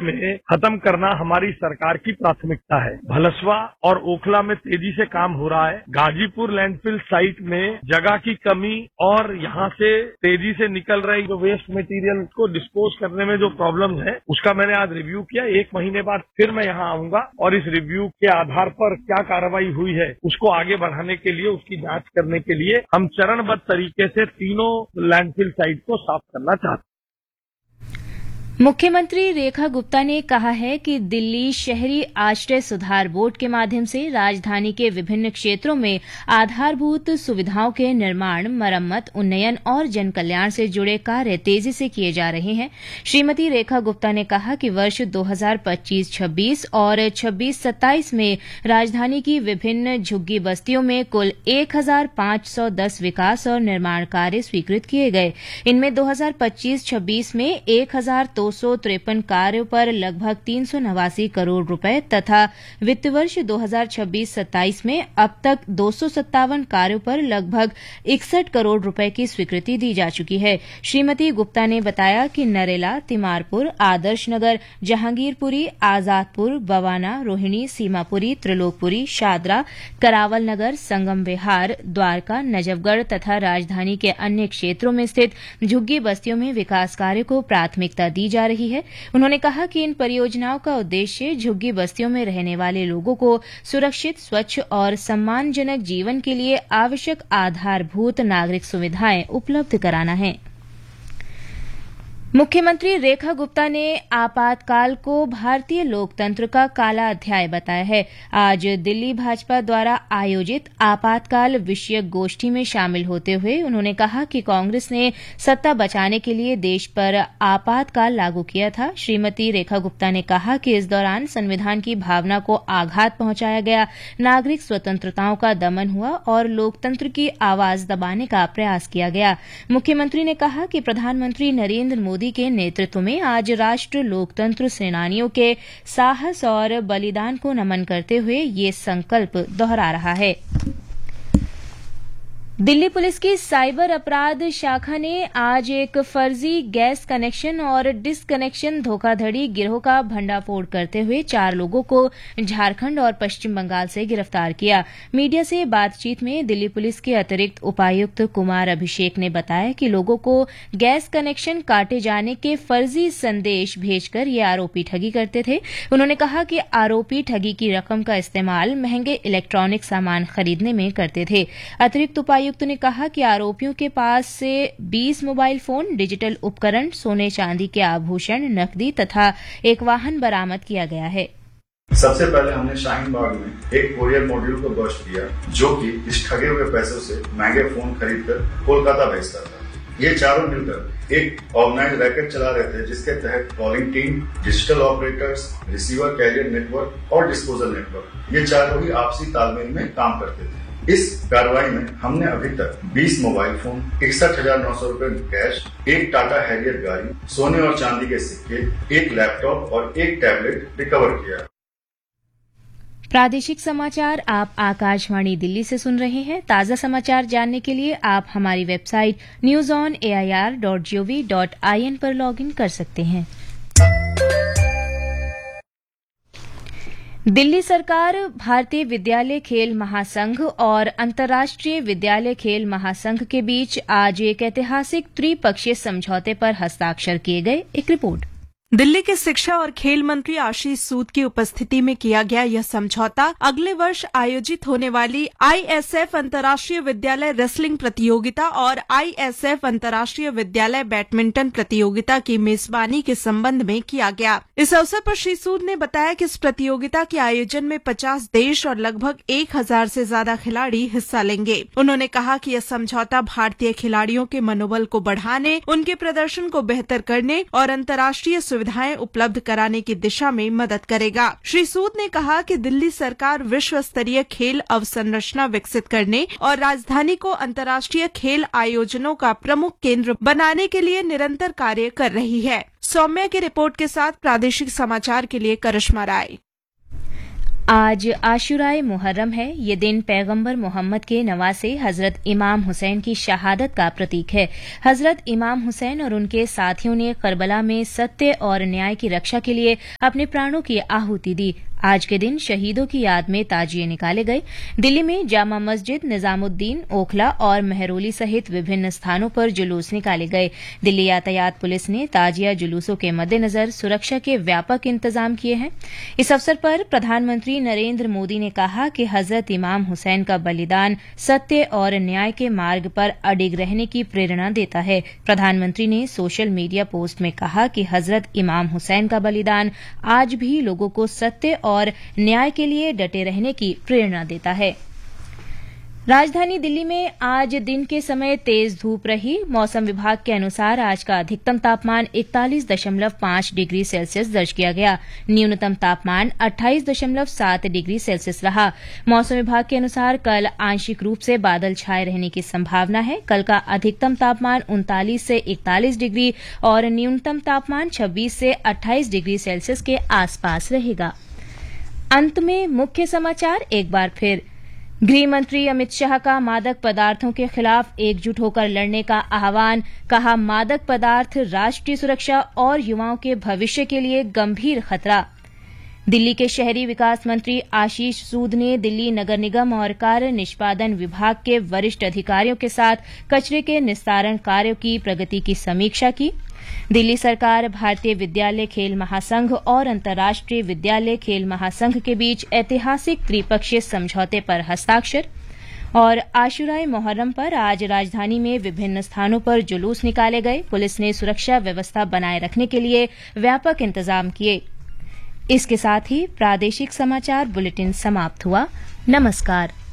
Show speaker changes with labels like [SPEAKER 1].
[SPEAKER 1] में खत्म करना हमारी सरकार की प्राथमिकता है। भलसवा और ओखला में तेजी से काम हो रहा है। गाजीपुर लैंडफिल साइट में जगह की कमी और यहाँ से तेजी से निकल रही जो वेस्ट मटेरियल को डिस्पोज करने में जो प्रॉब्लम है, उसका मैंने आज रिव्यू किया। 1 महीने बाद फिर मैं यहाँ आऊंगा और इस रिव्यू के आधार पर क्या कार्रवाई हुई है उसको आगे बढ़ाने के लिए, उसकी जांच करने के लिए हम चरणबद्ध तरीके से तीनों लैंडफिल साइट को साफ करना चाहते हैं।
[SPEAKER 2] मुख्यमंत्री रेखा गुप्ता ने कहा है कि दिल्ली शहरी आश्रय सुधार बोर्ड के माध्यम से राजधानी के विभिन्न क्षेत्रों में आधारभूत सुविधाओं के निर्माण, मरम्मत, उन्नयन और जन कल्याण से जुड़े कार्य तेजी से किए जा रहे हैं। श्रीमती रेखा गुप्ता ने कहा कि वर्ष 2025-26 और 26-27 में राजधानी की विभिन्न झुग्गी बस्तियों में कुल 1510 विकास और निर्माण कार्य स्वीकृत किए गए। इनमें 2025-26 में 1253 कार्यों पर लगभग 389 करोड़ रुपए तथा वित्त वर्ष 2026-27 में अब तक 257 कार्यों पर लगभग 61 करोड़ रुपए की स्वीकृति दी जा चुकी है। श्रीमती गुप्ता ने बताया कि नरेला, तिमारपुर, आदर्श नगर, जहांगीरपुरी, आजादपुर, बवाना, रोहिणी, सीमापुरी, त्रिलोकपुरी, शादरा, करावल नगर, संगम विहार, द्वारका, नजफगढ़ तथा राजधानी के अन्य क्षेत्रों में स्थित झुग्गी बस्तियों में विकास कार्य को प्राथमिकता दी जा रही है। उन्होंने कहा कि इन परियोजनाओं का उद्देश्य झुग्गी बस्तियों में रहने वाले लोगों को सुरक्षित, स्वच्छ और सम्मानजनक जीवन के लिए आवश्यक आधारभूत नागरिक सुविधाएं उपलब्ध कराना है। मुख्यमंत्री रेखा गुप्ता ने आपातकाल को भारतीय लोकतंत्र का काला अध्याय बताया है। आज दिल्ली भाजपा द्वारा आयोजित आपातकाल विषयक गोष्ठी में शामिल होते हुए उन्होंने कहा कि कांग्रेस ने सत्ता बचाने के लिए देश पर आपातकाल लागू किया था। श्रीमती रेखा गुप्ता ने कहा कि इस दौरान संविधान की भावना को आघात पहुंचाया गया, नागरिक स्वतंत्रताओं का दमन हुआ और लोकतंत्र की आवाज दबाने का प्रयास किया गया। मुख्यमंत्री ने कहा कि प्रधानमंत्री नरेंद्र मोदी के नेतृत्व में आज राष्ट्र लोकतंत्र सेनानियों के साहस और बलिदान को नमन करते हुए ये संकल्प दोहरा रहा है। दिल्ली पुलिस की साइबर अपराध शाखा ने आज एक फर्जी गैस कनेक्शन और डिसकनेक्शन धोखाधड़ी गिरोह का भंडाफोड़ करते हुए 4 लोगों को झारखंड और पश्चिम बंगाल से गिरफ्तार किया। मीडिया से बातचीत में दिल्ली पुलिस के अतिरिक्त उपायुक्त कुमार अभिषेक ने बताया कि लोगों को गैस कनेक्शन काटे जाने के फर्जी संदेश भेजकर ये आरोपी ठगी करते थे। उन्होंने कहा कि आरोपी ठगी की रकम का इस्तेमाल महंगे इलेक्ट्रॉनिक सामान खरीदने में करते थे। अतिरिक्त उपायुक्त ने कहा कि आरोपियों के पास से 20 मोबाइल फोन, डिजिटल उपकरण, सोने चांदी के आभूषण, नकदी तथा एक वाहन बरामद किया गया है।
[SPEAKER 3] सबसे पहले हमने शाहीन बाग में एक कोरियर मॉड्यूल को बस्ट किया जो कि इस ठगे हुए पैसों से महंगे फोन खरीदकर कोलकाता भेजता था। ये चारों मिलकर एक ऑर्गेनाइज्ड रैकेट चला रहे थे जिसके तहत calling team, digital operators, receiver career network और डिस्पोजल नेटवर्क, ये चारों ही आपसी तालमेल में काम करते थे। इस कार्रवाई में हमने अभी तक 20 मोबाइल फोन, 61,900 रूपये कैश, एक टाटा हैरियर गाड़ी, सोने और चांदी के सिक्के, एक लैपटॉप और एक टैबलेट रिकवर किया।
[SPEAKER 2] प्रादेशिक समाचार आप आकाशवाणी दिल्ली से सुन रहे हैं। ताजा समाचार जानने के लिए आप हमारी वेबसाइट newsonair.gov.in पर लॉगिन कर सकते हैं। दिल्ली सरकार भारतीय विद्यालय खेल महासंघ और अंतर्राष्ट्रीय विद्यालय खेल महासंघ के बीच आज एक ऐतिहासिक त्रिपक्षीय समझौते पर हस्ताक्षर किए गए। एक रिपोर्ट।
[SPEAKER 4] दिल्ली के शिक्षा और खेल मंत्री आशीष सूद की उपस्थिति में किया गया यह समझौता अगले वर्ष आयोजित होने वाली ISF अंतर्राष्ट्रीय विद्यालय रेसलिंग प्रतियोगिता और ISF अंतर्राष्ट्रीय विद्यालय बैडमिंटन प्रतियोगिता की मेजबानी के संबंध में किया गया। इस अवसर पर श्री सूद ने बताया कि इस प्रतियोगिता के आयोजन में 50 देश और लगभग 1000 से ज्यादा खिलाड़ी हिस्सा लेंगे। उन्होंने कहा कि यह समझौता भारतीय खिलाड़ियों के मनोबल को बढ़ाने, उनके प्रदर्शन को बेहतर करने और अंतर्राष्ट्रीय सुविधाएं उपलब्ध कराने की दिशा में मदद करेगा। श्री सूद ने कहा कि दिल्ली सरकार विश्व स्तरीय खेल अवसंरचना विकसित करने और राजधानी को अंतर्राष्ट्रीय खेल आयोजनों का प्रमुख केंद्र बनाने के लिए निरंतर कार्य कर रही है। सौम्या की रिपोर्ट के साथ प्रादेशिक समाचार के लिए करिश्मा राय।
[SPEAKER 2] आज आशुराए मुहर्रम है। ये दिन पैगंबर मोहम्मद के नवासे हजरत इमाम हुसैन की शहादत का प्रतीक है। हजरत इमाम हुसैन और उनके साथियों ने करबला में सत्य और न्याय की रक्षा के लिए अपने प्राणों की आहुति दी। आज के दिन शहीदों की याद में ताजिए निकाले गए। दिल्ली में जामा मस्जिद, निजामुद्दीन, ओखला और मेहरौली सहित विभिन्न स्थानों पर जुलूस निकाले गए। दिल्ली यातायात पुलिस ने ताजिया जुलूसों के मद्देनजर सुरक्षा के व्यापक इंतजाम किए हैं। इस अवसर पर प्रधानमंत्री नरेंद्र मोदी ने कहा कि हजरत इमाम हुसैन का बलिदान सत्य और न्याय के मार्ग पर अडिग रहने की प्रेरणा देता है। प्रधानमंत्री ने सोशल मीडिया पोस्ट में कहा कि हजरत इमाम हुसैन का बलिदान आज भी लोगों को सत्य और न्याय के लिए डटे रहने की प्रेरणा देता है। राजधानी दिल्ली में आज दिन के समय तेज धूप रही। मौसम विभाग के अनुसार आज का अधिकतम तापमान 41.5 डिग्री सेल्सियस दर्ज किया गया। न्यूनतम तापमान 28.7 डिग्री सेल्सियस रहा। मौसम विभाग के अनुसार कल आंशिक रूप से बादल छाए रहने की संभावना है। कल का अधिकतम तापमान 39 से 41 डिग्री और न्यूनतम तापमान 26 से 28 डिग्री सेल्सियस के आसपास रहेगा। अंत में मुख्य समाचार एक बार फिर। गृह मंत्री अमित शाह का मादक पदार्थों के खिलाफ एकजुट होकर लड़ने का आह्वान। कहा, मादक पदार्थ राष्ट्रीय सुरक्षा और युवाओं के भविष्य के लिए गंभीर खतरा। दिल्ली के शहरी विकास मंत्री आशीष सूद ने दिल्ली नगर निगम और कार्य निष्पादन विभाग के वरिष्ठ अधिकारियों के साथ कचरे के निस्तारण कार्यों की प्रगति की समीक्षा की। दिल्ली सरकार भारतीय विद्यालय खेल महासंघ और अंतर्राष्ट्रीय विद्यालय खेल महासंघ के बीच ऐतिहासिक त्रिपक्षीय समझौते पर हस्ताक्षर। और आशुराए मुहर्रम पर आज राजधानी में विभिन्न स्थानों पर जुलूस निकाले गए। पुलिस ने सुरक्षा व्यवस्था बनाए रखने के लिए व्यापक इंतजाम किए। इसके साथ ही प्रादेशिक समाचार बुलेटिन समाप्त हुआ। नमस्कार।